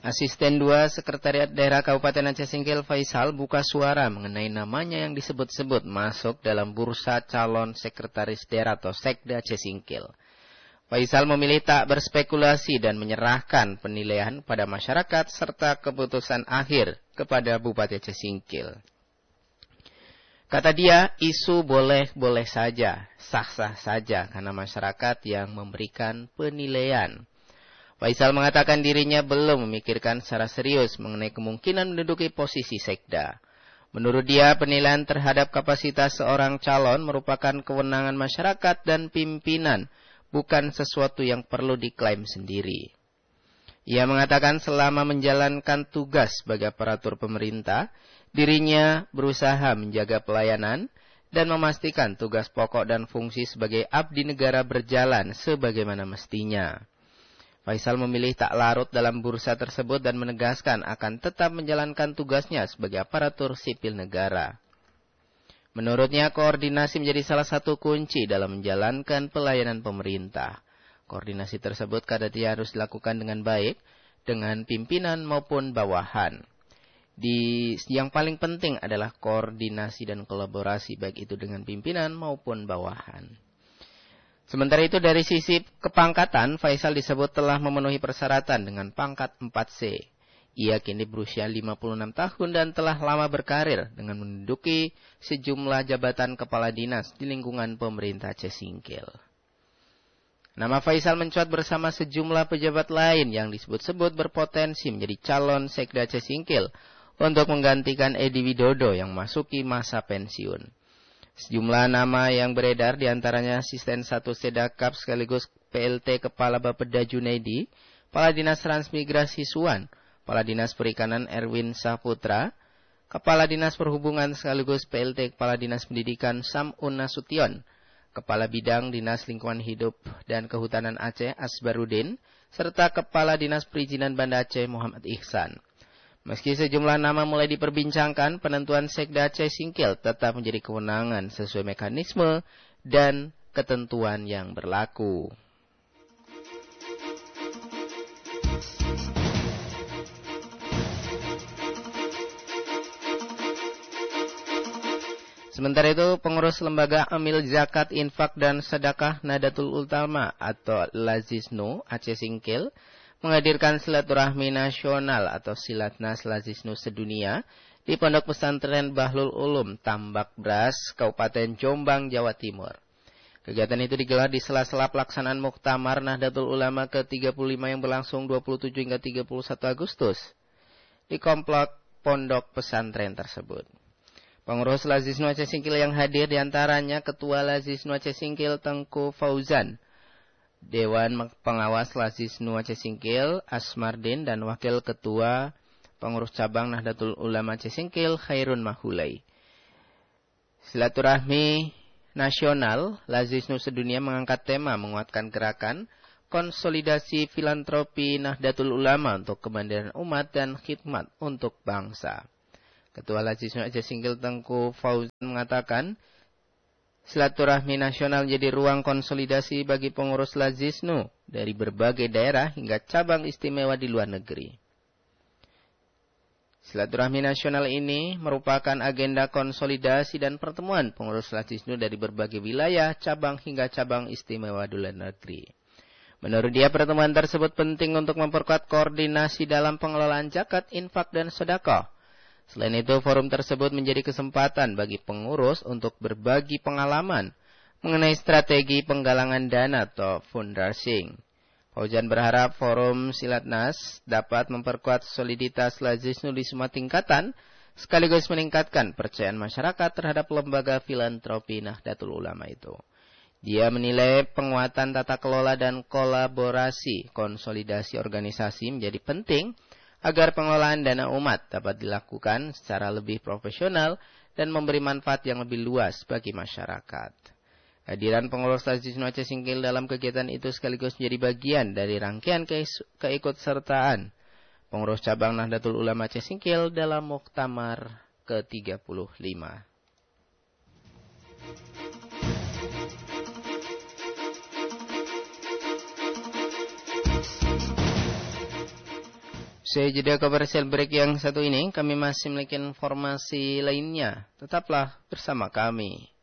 Asisten 2 Sekretariat Daerah Kabupaten Aceh Singkil Faisal buka suara mengenai namanya yang disebut-sebut masuk dalam bursa calon sekretaris daerah atau Sekda Aceh Singkil. Faisal memilih tak berspekulasi dan menyerahkan penilaian pada masyarakat serta keputusan akhir kepada Bupati Aceh Singkil. Kata dia, isu boleh-boleh saja, sah-sah saja karena masyarakat yang memberikan penilaian. Faisal mengatakan dirinya belum memikirkan secara serius mengenai kemungkinan menduduki posisi sekda. Menurut dia, penilaian terhadap kapasitas seorang calon merupakan kewenangan masyarakat dan pimpinan, bukan sesuatu yang perlu diklaim sendiri. Ia mengatakan selama menjalankan tugas sebagai aparatur pemerintah, dirinya berusaha menjaga pelayanan dan memastikan tugas pokok dan fungsi sebagai abdi negara berjalan sebagaimana mestinya. Faisal memilih tak larut dalam bursa tersebut dan menegaskan akan tetap menjalankan tugasnya sebagai aparatur sipil negara. Menurutnya, koordinasi menjadi salah satu kunci dalam menjalankan pelayanan pemerintah. Koordinasi tersebut kata dia harus dilakukan dengan baik, dengan pimpinan maupun bawahan. Yang paling penting adalah koordinasi dan kolaborasi, baik itu dengan pimpinan maupun bawahan. Sementara itu dari sisi kepangkatan, Faisal disebut telah memenuhi persyaratan dengan pangkat 4C. Ia kini berusia 56 tahun dan telah lama berkarir dengan menduduki sejumlah jabatan kepala dinas di lingkungan pemerintah Aceh Singkil. Nama Faisal mencuat bersama sejumlah pejabat lain yang disebut-sebut berpotensi menjadi calon Sekda Aceh Singkil untuk menggantikan Edi Widodo yang memasuki masa pensiun. Sejumlah nama yang beredar diantaranya asisten 1 Sedakap sekaligus PLT Kepala Bapeda Junaidi, Kepala Dinas Transmigrasi Suwan, Kepala Dinas Perikanan Erwin Saputra, Kepala Dinas Perhubungan sekaligus PLT Kepala Dinas Pendidikan Sam'un Nasution, Kepala Bidang Dinas Lingkungan Hidup dan Kehutanan Aceh Asbarudin, serta Kepala Dinas Perizinan Banda Aceh Muhammad Ihsan. Meski sejumlah nama mulai diperbincangkan, penentuan Sekda Aceh Singkil tetap menjadi kewenangan sesuai mekanisme dan ketentuan yang berlaku. Sementara itu, pengurus lembaga Amil Zakat, Infak dan Sedekah Nahdlatul Ulama atau Lazisnu Aceh Singkil menghadirkan silaturahmi nasional atau Silatnas Lazisnu sedunia di Pondok Pesantren Bahlul Ulum, Tambak Bras, Kabupaten Jombang, Jawa Timur. Kegiatan itu digelar di sela-sela pelaksanaan Muktamar Nahdlatul Ulama ke-35 yang berlangsung 27 hingga 31 Agustus di komplek pondok pesantren tersebut. Pengurus Lazisnu Aceh Singkil yang hadir diantaranya Ketua Lazisnu Aceh Singkil Tengku Fauzan, Dewan Pengawas Lazisnu Aceh Singkil Asmardin, dan Wakil Ketua Pengurus Cabang Nahdlatul Ulama Aceh Singkil Khairun Mahulai. Silaturahmi nasional Lazisnu sedunia mengangkat tema menguatkan gerakan konsolidasi filantropi Nahdlatul Ulama untuk kemandirian umat dan khidmat untuk bangsa. Ketua Lazisnu Aceh Singkil Tengku Fauzan mengatakan, silaturahmi nasional menjadi ruang konsolidasi bagi pengurus Lazisnu dari berbagai daerah hingga cabang istimewa di luar negeri. Silaturahmi nasional ini merupakan agenda konsolidasi dan pertemuan pengurus Lazisnu dari berbagai wilayah, cabang hingga cabang istimewa di luar negeri. Menurut dia, pertemuan tersebut penting untuk memperkuat koordinasi dalam pengelolaan zakat, infak, dan sedekah. Selain itu, forum tersebut menjadi kesempatan bagi pengurus untuk berbagi pengalaman mengenai strategi penggalangan dana atau fundraising. Fauzan berharap forum Silatnas dapat memperkuat soliditas Lazisnu di semua tingkatan, sekaligus meningkatkan percayaan masyarakat terhadap lembaga filantropi Nahdlatul Ulama itu. Dia menilai penguatan tata kelola dan kolaborasi konsolidasi organisasi menjadi penting agar pengelolaan dana umat dapat dilakukan secara lebih profesional dan memberi manfaat yang lebih luas bagi masyarakat. Hadiran pengurus Lazisnu Aceh Singkil dalam kegiatan itu sekaligus menjadi bagian dari rangkaian keikutsertaan pengurus cabang Nahdlatul Ulama Aceh Singkil dalam Muktamar ke-35. Sejeda komersial break yang satu ini, kami masih memiliki informasi lainnya. Tetaplah bersama kami.